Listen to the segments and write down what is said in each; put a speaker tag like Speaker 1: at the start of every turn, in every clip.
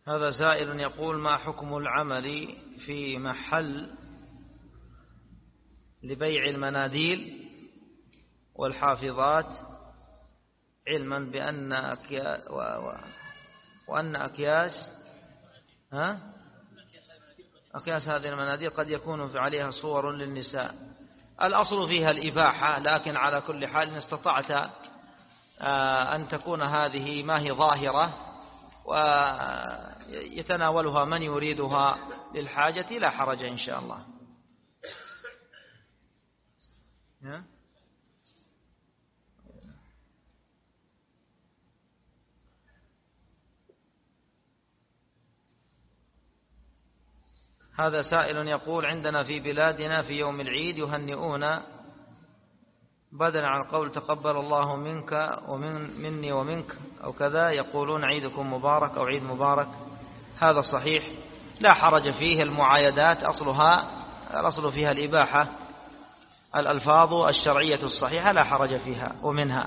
Speaker 1: هذا سائل يقول: ما حكم العمل في محل لبيع المناديل والحافظات، علما بأن أكياس هذه المناديل قد يكون عليها صور للنساء؟ الأصل فيها الإباحة، لكن على كل حال إن استطعت أن تكون هذه ما هي ظاهرة ويتناولها من يريدها للحاجة لا حرج إن شاء الله. هذا سائل يقول: عندنا في بلادنا في يوم العيد يهنئون بدلا عن قول تقبل الله منك مني ومنك أو كذا، يقولون عيدكم مبارك أو عيد مبارك. هذا صحيح، لا حرج فيه. المعايدات الأصل فيها الإباحة، الألفاظ الشرعية الصحيحة لا حرج فيها ومنها.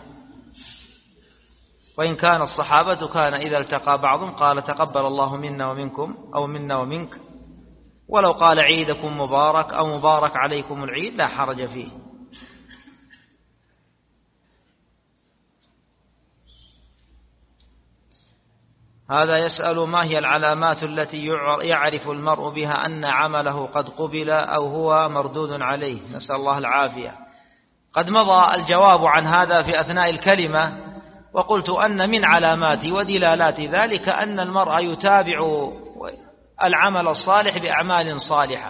Speaker 1: وإن كان الصحابة كان إذا التقى بعضهم قال تقبل الله منا ومنكم أو منا ومنك، ولو قال عيدكم مبارك أو مبارك عليكم العيد لا حرج فيه. هذا يسأل: ما هي العلامات التي يعرف المرء بها أن عمله قد قبل أو هو مردود عليه؟ نسأل الله العافية. قد مضى الجواب عن هذا في أثناء الكلمة، وقلت أن من علامات ودلالات ذلك أن المرء يتابع العمل الصالح بأعمال صالحة،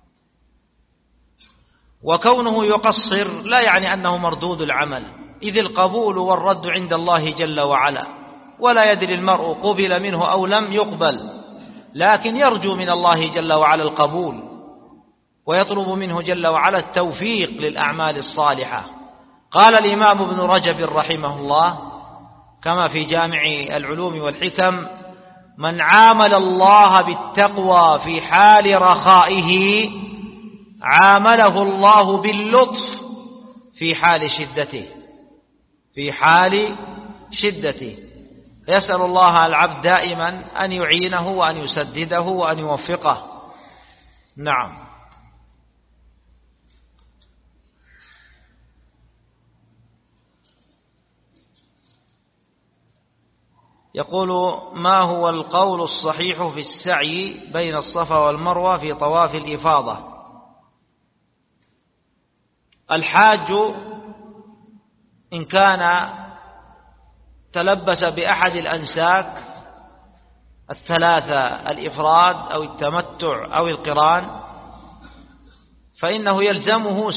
Speaker 1: وكونه يقصر لا يعني أنه مردود العمل، إذ القبول والرد عند الله جل وعلا، ولا يدري المرء قبل منه أو لم يقبل، لكن يرجو من الله جل وعلا القبول، ويطلب منه جل وعلا التوفيق للأعمال الصالحة. قال الإمام ابن رجب رحمه الله كما في جامع العلوم والحكم: من عامل الله بالتقوى في حال رخائه عامله الله باللطف في حال شدته. يسأل الله العبد دائما أن يعينه وأن يسدده وأن يوفقه. نعم. يقول: ما هو القول الصحيح في السعي بين الصفا والمروة في طواف الإفاضة؟ الحاج إن كان تلبس بأحد الأنساك الثلاثة، الإفراد أو التمتع أو القران، فإنه يلزمه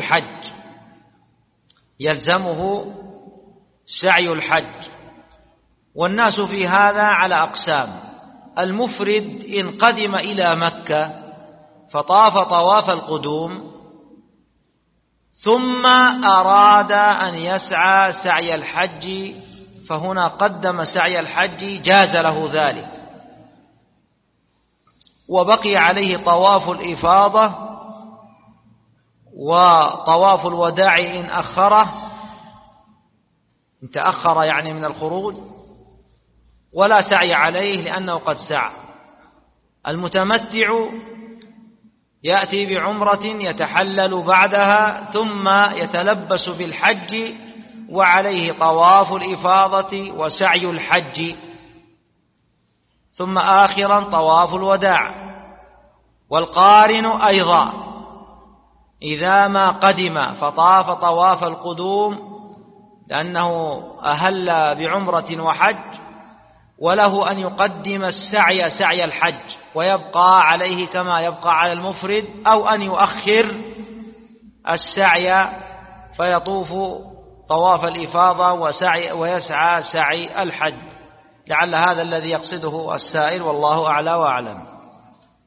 Speaker 1: سعي الحج. والناس في هذا على أقسام: المفرد إن قدم إلى مكة فطاف طواف القدوم ثم أراد أن يسعى سعي الحج، فهنا قدم سعي الحج جاز له ذلك، وبقي عليه طواف الإفاضة وطواف الوداع إن تأخر يعني من الخروج، ولا سعي عليه لأنه قد سعى. المتمتع يأتي بعمرة يتحلل بعدها ثم يتلبس بالحج وعليه طواف الإفاضة وسعي الحج، ثم آخرا طواف الوداع. والقارن أيضا إذا ما قدم فطاف طواف القدوم لأنه أهل بعمرة وحج، وله أن يقدم سعي الحج ويبقى عليه كما يبقى على المفرد، أو أن يؤخر السعي فيطوف طواف الإفاضة ويسعى سعي الحج، لعل هذا الذي يقصده السائل، والله أعلى وأعلم.